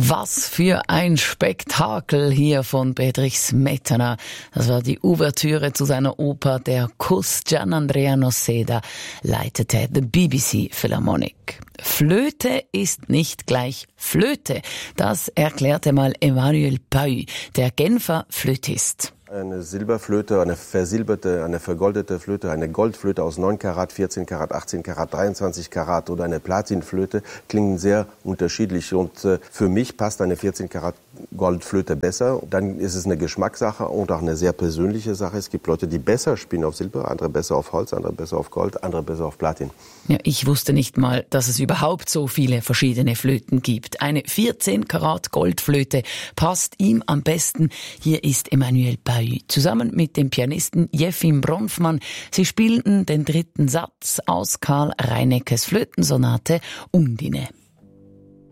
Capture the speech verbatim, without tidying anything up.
Was für ein Spektakel hier von Bedřich Smetana. Das war die Ouvertüre zu seiner Oper Der Kuss. Gianandrea Noseda leitete the B B C Philharmonic. Flöte ist nicht gleich Flöte. Das erklärte mal Emmanuel Paü, der Genfer Flötist. Eine Silberflöte, eine versilberte, eine vergoldete Flöte, eine Goldflöte aus neun Karat, vierzehn Karat, achtzehn Karat, dreiundzwanzig Karat oder eine Platinflöte klingen sehr unterschiedlich. Und äh, für mich passt eine vierzehn Karat Goldflöte besser. Dann ist es eine Geschmackssache und auch eine sehr persönliche Sache. Es gibt Leute, die besser spielen auf Silber, andere besser auf Holz, andere besser auf Gold, andere besser auf Platin. Ja, ich wusste nicht mal, dass es überhaupt so viele verschiedene Flöten gibt. Eine vierzehn Karat Goldflöte passt ihm am besten. Hier ist Emmanuel Paü zusammen mit dem Pianisten Jefim Bronfmann. Sie spielten den dritten Satz aus Karl Reineckes Flötensonate Undine.